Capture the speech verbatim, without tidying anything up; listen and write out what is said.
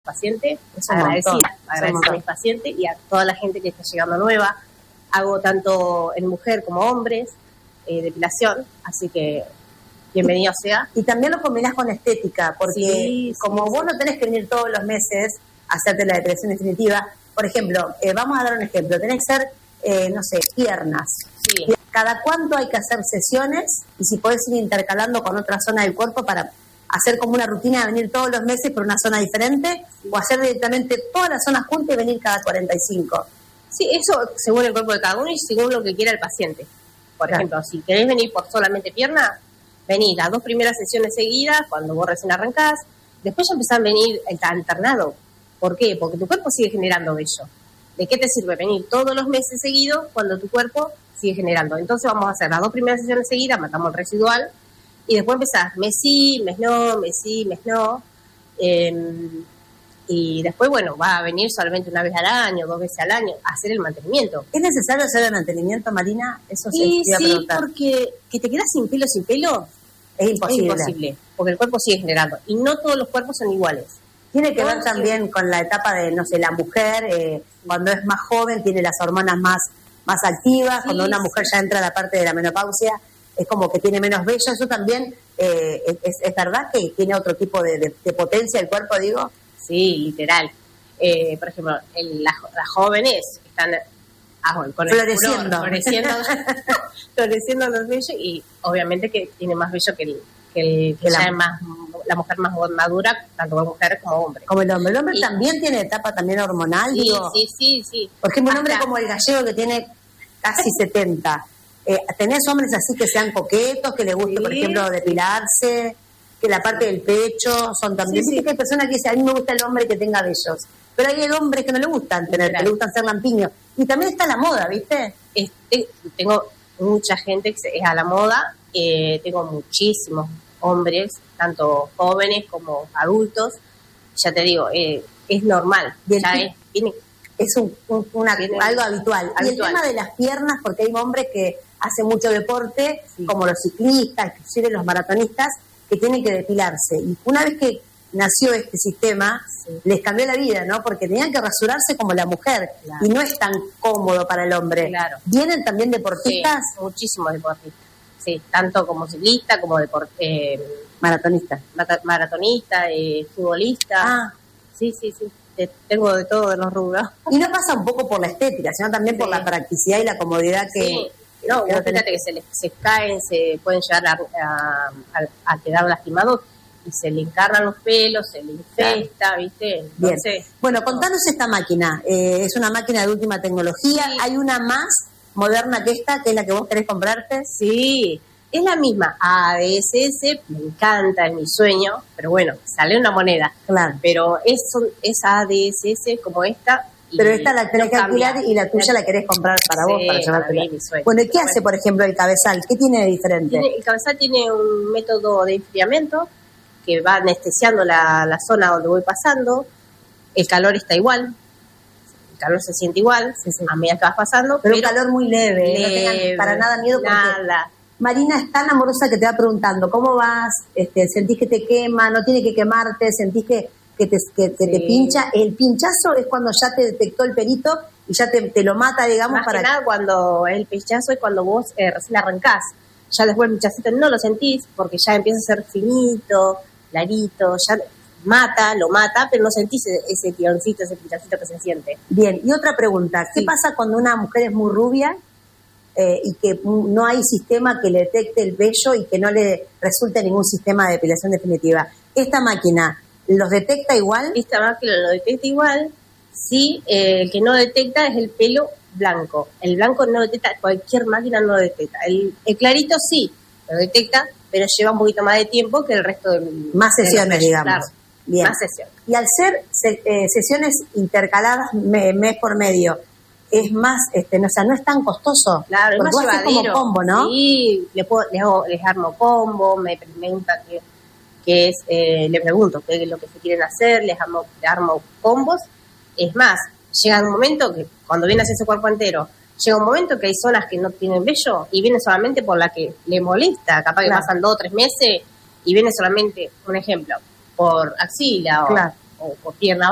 paciente, agradecida, agradecida a mis pacientes y a toda la gente que está llegando nueva. Hago tanto en mujer como hombres, eh, depilación, así que bienvenido sea. Y también lo combinás con estética, porque sí, como sí, vos sí. no tenés que venir todos los meses a hacerte la depilación definitiva, por ejemplo, eh, vamos a dar un ejemplo, tenés que ser, eh, no sé, piernas. Sí. ¿Cada cuánto hay que hacer sesiones? Y si podés ir intercalando con otra zona del cuerpo para hacer como una rutina de venir todos los meses por una zona diferente, sí. o hacer directamente todas las zonas juntas y venir cada cuarenta y cinco. Sí, eso según el cuerpo de cada uno y según lo que quiera el paciente. Por claro. ejemplo, si querés venir por solamente pierna, vení las dos primeras sesiones seguidas, cuando vos recién arrancás, después ya empezás a venir alternado. ¿Por qué? Porque tu cuerpo sigue generando vello. ¿De qué te sirve venir todos los meses seguidos cuando tu cuerpo sigue generando? Entonces vamos a hacer las dos primeras sesiones seguidas, matamos el residual, y después empezás mes sí, mes no, mes sí, mes no. Eh, y después, bueno, va a venir solamente una vez al año, dos veces al año, a hacer el mantenimiento. ¿Es necesario hacer el mantenimiento, Marina? Eso sí, se sí, porque que te quedas sin pelo, sin pelo, es imposible. Es imposible, porque el cuerpo sigue generando. Y no todos los cuerpos son iguales. Tiene que ver también con la etapa de, no sé, la mujer, eh, cuando es más joven tiene las hormonas más, más activas, sí, cuando una mujer sí. ya entra a la parte de la menopausia, es como que tiene menos vello. Eso también eh, es, es verdad que tiene otro tipo de, de, de potencia el cuerpo, digo. Sí, literal. Eh, por ejemplo, el, la, las jóvenes están ah, bueno, con el floreciendo, furor, floreciendo, floreciendo los vellos y obviamente que tiene más vello que el que, el, que la, más, la mujer más madura, tanto como mujer como hombre. Como el hombre. El hombre y, también tiene etapa también hormonal, sí, digo. Sí, sí, sí. Por ejemplo, un hombre como el gallego que tiene casi setenta. Eh, ¿Tenés hombres así que sean coquetos, que les guste, sí, por ejemplo, depilarse, que la parte del pecho son también? Sí, sí. Viste que hay personas que dicen, a mí me gusta el hombre que tenga vellos. Pero hay hombres que no le gustan tener, claro. que le gustan ser lampiños. Y también está la moda, ¿viste? Este, tengo mucha gente que es a la moda. Eh, tengo muchísimos hombres, tanto jóvenes como adultos. Ya te digo, eh, es normal. Ya es, tiene, es un, un, una, tiene, algo habitual. habitual. Y el tema de las piernas, porque hay hombres que hacen mucho deporte, sí. como los ciclistas, inclusive los maratonistas, que tienen que depilarse. Y una vez que nació este sistema, sí. les cambió la vida, ¿no? Porque tenían que rasurarse como la mujer, claro. y no es tan cómodo para el hombre. Claro. ¿Vienen también deportistas? Sí, muchísimos deportistas. Sí, tanto como ciclista, como deport, eh, maratonista. Maratonista, eh, futbolista. Ah. Sí, sí, sí. Tengo de todo de los rubros. Y no pasa un poco por la estética, sino también sí. por la practicidad y la comodidad que... Sí. No, vos fíjate que se, les, se caen, se pueden llegar a, a, a, a quedar lastimados y se le encarnan los pelos, se le infesta, claro. ¿viste? Entonces, bien. Bueno, contanos no. esta máquina. Eh, es una máquina de última tecnología. Sí. ¿Hay una más moderna que esta, que es la que vos querés comprarte? Sí, es la misma. A D S S, me encanta, es mi sueño, pero bueno, sale una moneda. Claro. Pero es, es A D S S como esta. Pero esta la tenés no que alquilar y la tuya la querés comprar para sí, vos, para llevártela. Para bueno, ¿y qué hace, por ejemplo, el cabezal? ¿Qué tiene de diferente? Tiene, el cabezal tiene un método de enfriamiento que va anestesiando la, la zona donde voy pasando. El calor está igual. El calor se siente igual sí, sí. a medida que vas pasando. Pero, pero un calor muy leve. leve no tengan para nada miedo. Nada. Marina es tan amorosa que te va preguntando, ¿cómo vas? Este, ¿Sentís que te quema? ¿No tiene que quemarte? ¿Sentís que... que te, que, que sí. te pincha? El pinchazo es cuando ya te detectó el perito y ya te, te lo mata, digamos. Más para que nada cuando el pinchazo es cuando vos eh, recién arrancás. Ya después el pinchacito no lo sentís porque ya empieza a ser finito, clarito, ya mata, lo mata, pero no sentís ese tironcito, ese pinchacito que se siente. Bien, y otra pregunta, ¿qué sí. pasa cuando una mujer es muy rubia eh, y que no hay sistema que le detecte el vello y que no le resulte ningún sistema de depilación definitiva? Esta máquina, ¿los detecta igual? Esta máquina lo detecta igual. Sí, eh, el que no detecta es el pelo blanco. El blanco no detecta, cualquier máquina no lo detecta. El, el clarito sí, lo detecta, pero lleva un poquito más de tiempo que el resto de... Más sesiones, de digamos. Claro, bien. Más sesiones. Y al ser se, eh, sesiones intercaladas me, mes por medio, es más, este, no, o sea, no es tan costoso. Claro, es más llevadero. Como combo, ¿no? Sí, le puedo, les, hago, les armo combo, me preguntan que... que es, eh, le pregunto qué es lo que se quieren hacer, les armo, les armo combos. Es más, llega un momento que cuando viene a hacer su cuerpo entero, llega un momento que hay zonas que no tienen vello y viene solamente por la que le molesta, capaz que claro. pasan dos o tres meses y viene solamente, un ejemplo, por axila o, claro. o por pierna